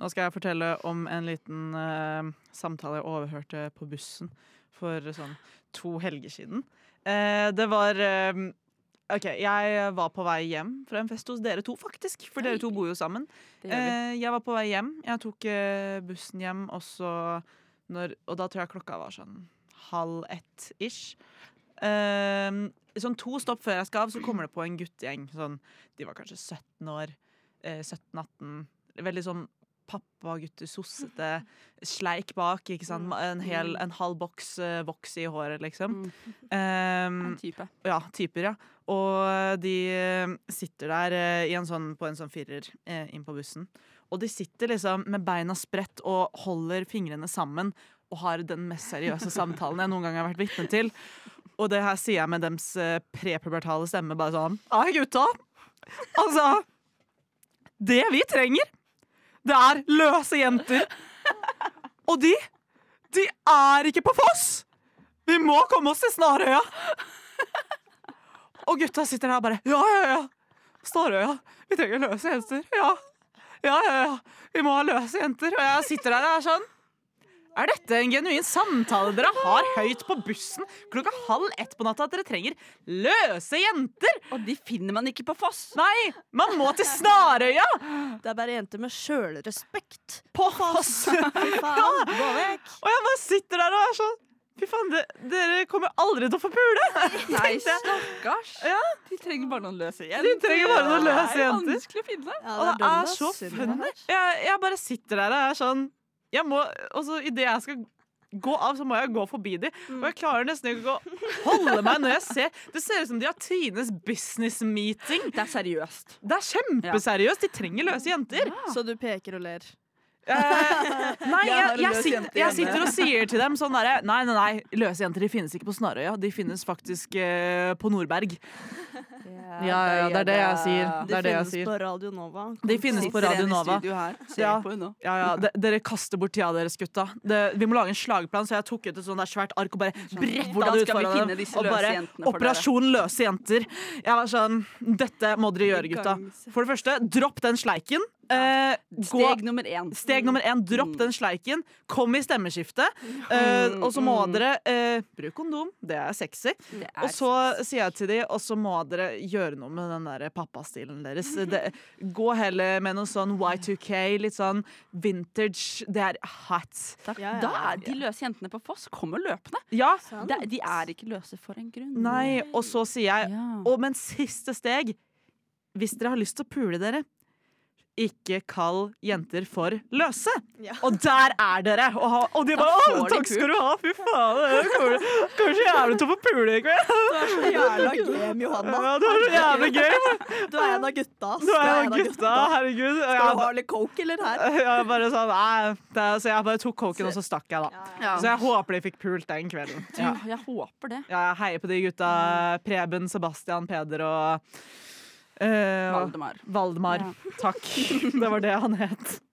Nå skal jeg fortelle om en liten samtale jeg overhørte på bussen for sånn 2 helger siden. Det var Ok, jeg var på vei hjem fra en fest hos dere to, faktisk. For dere to bor jo sammen. Jeg var på vei hjem. Jeg tok bussen hjem, og da tror jeg klokka var sånn 12:30-ish. Sånn 2 stopp før jeg skal av, så kommer det på en guttegjeng. Sånn, de var kanskje 17 år. 17-18. Veldig sånn pappa-gutter, sossete, sleik bak, ikke sant? En halv boks voks i håret, liksom. En type. Ja, typer, ja. Og de sitter der på en sånn 4er inn på bussen. Og de sitter liksom med beina spredt og holder fingrene sammen og har den mest seriøse samtalen jeg noen gang har vært vitne til. Og det her sier jeg med dems prepubertale stemme, bare sånn: Ai, gutta! Altså, det vi trenger, det er løse jenter. Og de er ikke på Foss! Vi må komme oss til Snarøya! Og gutta sitter her og bare: Ja. Snarøya. Vi trenger løse jenter. Ja. Vi må ha løse jenter. Og jeg sitter der og er sånn: Er dette en genuin samtale dere har høyt på bussen klokka 12:30 på natta, at dere trenger løse jenter? Og de finner man ikke på Foss. Nei, man må til Snarøya! Det er bare jenter med sjølrespekt. På Foss! Fy faen, gå vekk. Og jeg bare sitter der og er sånn: Fy faen, dere kommer aldri til å få pule! Nei, stakkars. Ja. De trenger bare noen løse jenter. De trenger bare noen løse Det er jenter. vanskelig å finne. Ja, Og det dønn, er ass. så Synd funny. det her. Jeg bare sitter der og er sånn Og så idet jeg skal gå av, så må jeg gå forbi de. Og jeg klarer nesten ikke å holde meg når jeg ser. Det ser ut som de har Tines business meeting. Det er seriøst. Det er kjempeseriøst. De trenger løse jenter. Så du peker og ler. Nei, Jeg har en løs jeg jente hjemme. sitter og sier til dem sånn derre: Nei, løse jenter de finnes ikke på Snarøya. De finnes faktisk på Nordberg. Ja, det er det jeg sier. De Det er det jeg finnes sier. på Radio Nova. De finnes på Radio Nova. Sitter en i studio her. Ser Ja. på henne nå. Ja, dere kaster bort tida deres, gutta. Vi må lage en slagplan, så jeg tok ut et sånt der svært ark og bare bretta Hvordan det ut skal vi foran finne dem. disse Og løse bare jentene for dere? Operasjon løse jenter. Jeg var sånn: Dette må dere gjøre, gutta. For det første, dropp den sleiken. Steg nummer 1. Steg nummer 1, dropp den sleiken. Kom i stemmeskiftet. Og så må dere bruke kondom. Det er sexy. Og så sier jeg til de, og så må dere gjøre noe med den der pappastilen deres. Gå heller med noe sånn Y2K, litt sånn vintage. Det er hot. Ja. Da er de løse jentene på Foss kommer løpende. Ja, De er ikke løse for en grunn. nei, og så sier jeg Ja. men siste steg: hvis dere har lyst til å pule dere, ikke kall jenter for løse. Ja. Og der er dere! Og de Da bare: får de takk skal du ha! Fy faen, dere kommer så jævlig til å få pule i kveld! Du er så jævla game, Johanna. Ja, det var så jævlig gøy! Du er en av gutta, ass. Du er en av gutta, herregud. Skal du ha litt coke, eller her? Jeg bare sånn, så jeg bare tok coken, og så stakk jeg, da. Ja. Så jeg håper de fikk pult den kvelden. Ja. Jeg håper det. Ja, jeg heier på de gutta. Preben, Sebastian, Peder og Valdemar. Valdemar. Ja. Takk. Det var det han het.